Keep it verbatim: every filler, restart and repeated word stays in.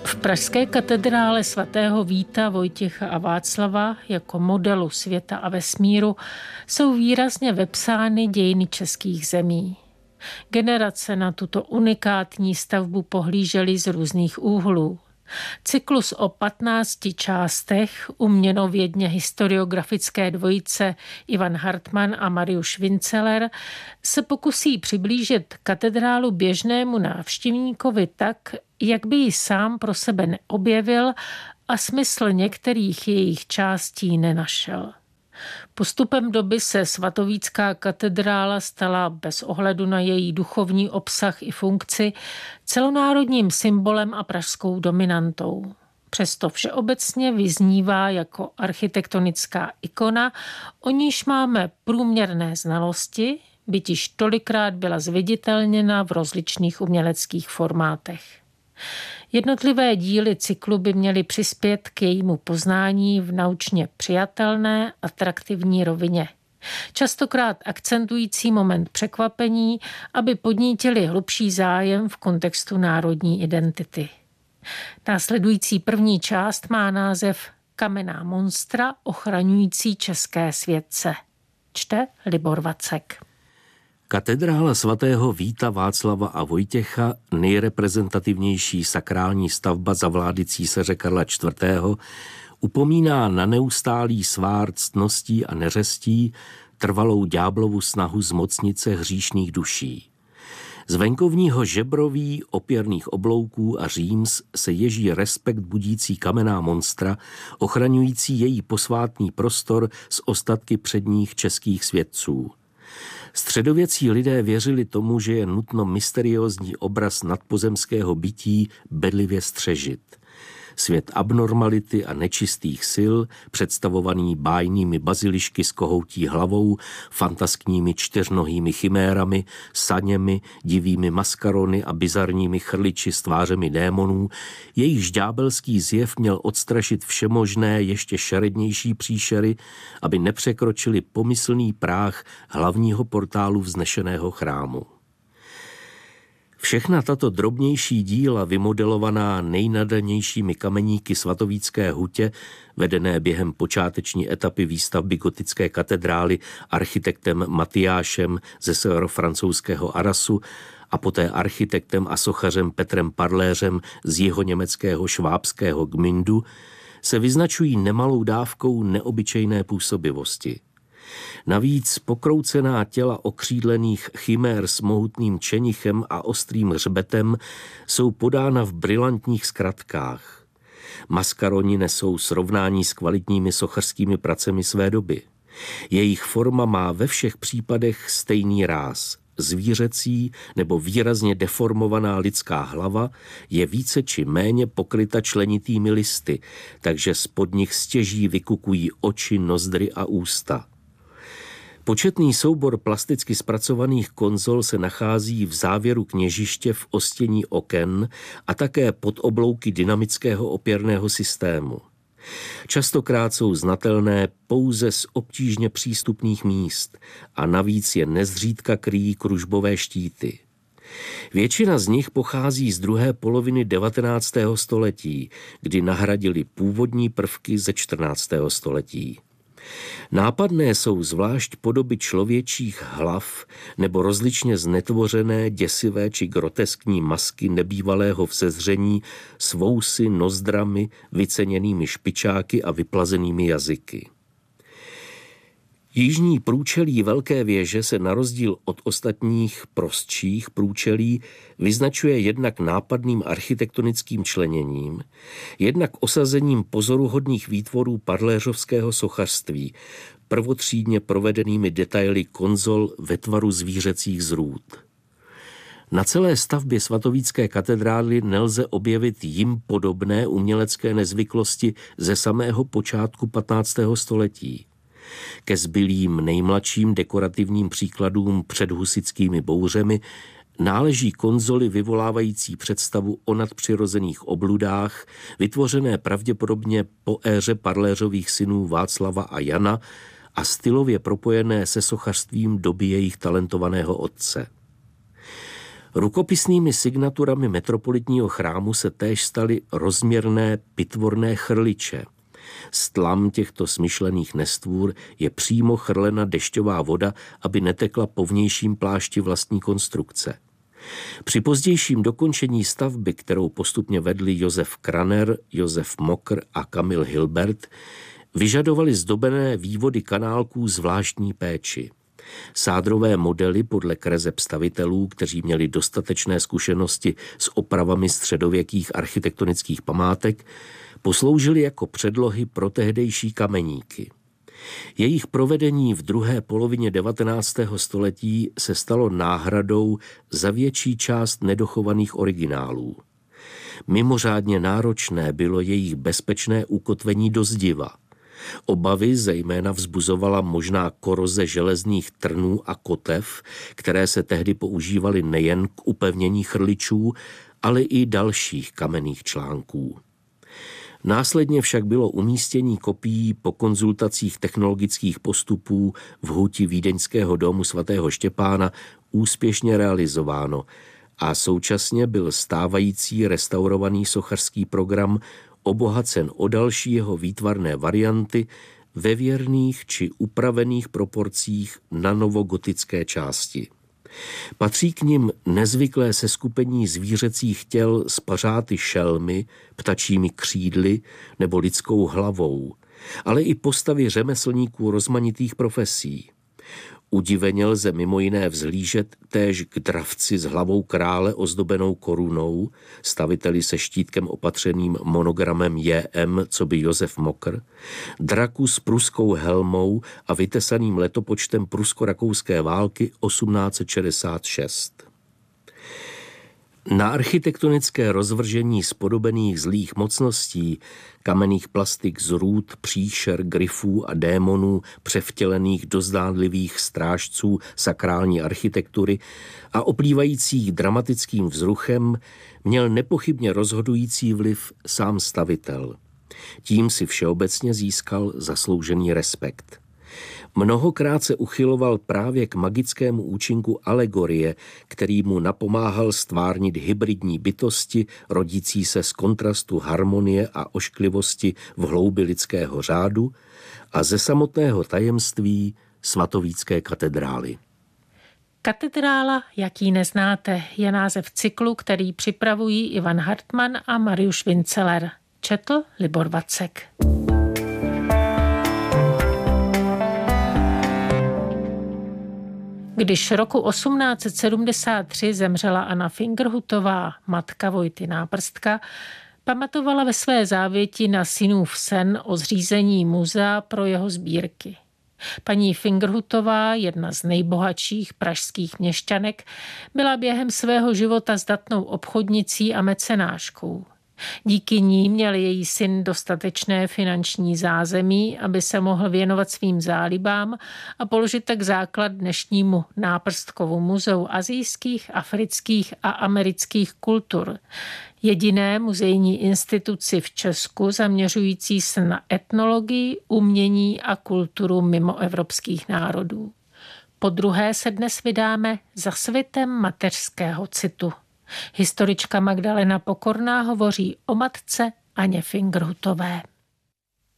V pražské katedrále svatého Víta, Vojtěcha a Václava jako modelu světa a vesmíru jsou výrazně vepsány dějiny českých zemí. Generace na tuto unikátní stavbu pohlížely z různých úhlů. Cyklus o patnácti částech, uměnovědně historiografické dvojice Ivan Hartmann a Mariusz Winzeler, se pokusí přiblížit katedrálu běžnému návštěvníkovi tak, jak by ji sám pro sebe neobjevil a smysl některých jejich částí nenašel. Postupem doby se svatovícká katedrála stala bez ohledu na její duchovní obsah i funkci celonárodním symbolem a pražskou dominantou. Přesto všeobecně vyznívá jako architektonická ikona, o níž máme průměrné znalosti, byť již tolikrát byla zviditelněna v rozličných uměleckých formátech. Jednotlivé díly cyklu by měly přispět k jejímu poznání v naučně přijatelné, atraktivní rovině. Častokrát akcentující moment překvapení, aby podnítili hlubší zájem v kontextu národní identity. Následující první část má název Kamenná monstra ochraňující české světce. Čte Libor Vacek. Katedrála svatého Víta, Václava a Vojtěcha, nejreprezentativnější sakrální stavba za vlády císaře Karla čtvrtého., upomíná na neustálý svár ctností a neřestí, trvalou ďáblovu snahu zmocnit se hříšných duší. Z venkovního žebroví, opěrných oblouků a říms se ježí respekt budící kamenná monstra, ochraňující její posvátný prostor z ostatky předních českých světců. Středověcí lidé věřili tomu, že je nutno mysteriózní obraz nadpozemského bytí bedlivě střežit. Svět abnormality a nečistých sil, představovaný bájnými bazilišky s kohoutí hlavou, fantaskními čtyřnohými chimérami, saněmi, divými maskarony a bizarními chrliči s tvářemi démonů, jejichž ďábelský zjev měl odstrašit všemožné ještě šerednější příšery, aby nepřekročili pomyslný práh hlavního portálu vznešeného chrámu. Všechna tato drobnější díla, vymodelovaná nejnadanějšími kameníky svatovícké hutě, vedené během počáteční etapy výstavby gotické katedrály architektem Matyášem ze severofrancouzského Arrasu a poté architektem a sochařem Petrem Parléřem z jihoněmeckého švábského Gmindu, se vyznačují nemalou dávkou neobyčejné působivosti. Navíc pokroucená těla okřídlených chimér s mohutným čenichem a ostrým hřbetem jsou podána v brilantních zkratkách. Maskaroni nesou srovnání s kvalitními sochařskými pracemi své doby. Jejich forma má ve všech případech stejný ráz. Zvířecí nebo výrazně deformovaná lidská hlava je více či méně pokryta členitými listy, takže spod nich stěží vykukují oči, nozdry a ústa. Početný soubor plasticky zpracovaných konzol se nachází v závěru kněžiště v ostění oken a také pod oblouky dynamického opěrného systému. Častokrát jsou znatelné pouze z obtížně přístupných míst a navíc je nezřídka kryjí kružbové štíty. Většina z nich pochází z druhé poloviny devatenáctého století, kdy nahradili původní prvky ze čtrnáctého století. Nápadné jsou zvlášť podoby člověčích hlav nebo rozličně znetvořené, děsivé či groteskní masky nebývalého vzezření s vousy, nozdrami, vyceněnými špičáky a vyplazenými jazyky. Jižní průčelí velké věže se na rozdíl od ostatních prostších průčelí vyznačuje jednak nápadným architektonickým členěním, jednak osazením pozoruhodných výtvorů parléřovského sochařství, prvotřídně provedenými detaily konzol ve tvaru zvířecích zrůd. Na celé stavbě svatovícké katedrály nelze objevit jim podobné umělecké nezvyklosti ze samého počátku patnáctého století. Ke zbylým nejmladším dekorativním příkladům před husitskými bouřemi náleží konzoly vyvolávající představu o nadpřirozených obludách, vytvořené pravděpodobně po éře parléřových synů Václava a Jana a stylově propojené se sochařstvím doby jejich talentovaného otce. Rukopisnými signaturami metropolitního chrámu se též staly rozměrné pitvorné chrliče. Z tlam těchto smyšlených nestvůr je přímo chrlena dešťová voda, aby netekla po vnějším plášti vlastní konstrukce. Při pozdějším dokončení stavby, kterou postupně vedli Josef Kraner, Josef Mokr a Kamil Hilbert, vyžadovali zdobené vývody kanálků zvláštní péči. Sádrové modely podle kreseb stavitelů, kteří měli dostatečné zkušenosti s opravami středověkých architektonických památek, posloužily jako předlohy pro tehdejší kameníky. Jejich provedení v druhé polovině devatenáctého století se stalo náhradou za větší část nedochovaných originálů. Mimořádně náročné bylo jejich bezpečné ukotvení do zdiva. Obavy zejména vzbuzovala možná koroze železných trnů a kotev, které se tehdy používaly nejen k upevnění chrličů, ale i dalších kamenných článků. Následně však bylo umístění kopií po konzultacích technologických postupů v huti vídeňského domu svatého Štěpána úspěšně realizováno a současně byl stávající restaurovaný sochařský program obohacen o další jeho výtvarné varianty ve věrných či upravených proporcích na novogotické části. Patří k nim nezvyklé seskupení zvířecích těl s pařáty šelmy, ptačími křídly nebo lidskou hlavou, ale i postavy řemeslníků rozmanitých profesí. Udiveně lze mimo jiné vzhlížet též k dravci s hlavou krále ozdobenou korunou, staviteli se štítkem opatřeným monogramem J M, co by Josef Mokr, draku s pruskou helmou a vytesaným letopočtem prusko-rakouské války osmnáct set šedesát šest. Na architektonické rozvržení spodobených zlých mocností, kamenných plastik z růd, příšer, grifů a démonů převtělených do zdánlivých strážců sakrální architektury a oplývajících dramatickým vzruchem, měl nepochybně rozhodující vliv sám stavitel. Tím si všeobecně získal zasloužený respekt. Mnohokrát se uchyloval právě k magickému účinku alegorie, který mu napomáhal stvárnit hybridní bytosti, rodící se z kontrastu harmonie a ošklivosti v hloubi lidského řádu a ze samotného tajemství svatovícké katedrály. Katedrála, jak ji neznáte, je název cyklu, který připravují Ivan Hartmann a Mariusz Vinceler. Četl Libor Vacek. Když roku osmnáct set sedmdesát tři zemřela Anna Fingerhutová, matka Vojty Náprstka, pamatovala ve své závěti na synův sen o zřízení muzea pro jeho sbírky. Paní Fingerhutová, jedna z nejbohatších pražských měšťanek, byla během svého života zdatnou obchodnicí a mecenáškou. Díky ní měl její syn dostatečné finanční zázemí, aby se mohl věnovat svým zálibám a položit tak základ dnešnímu Náprstkovu muzeu asijských, afrických a amerických kultur. Jediné muzejní instituci v Česku zaměřující se na etnologii, umění a kulturu mimoevropských národů. Po druhé se dnes vydáme za svitem mateřského citu. Historička Magdalena Pokorná hovoří o matce Aně Fingerhutové.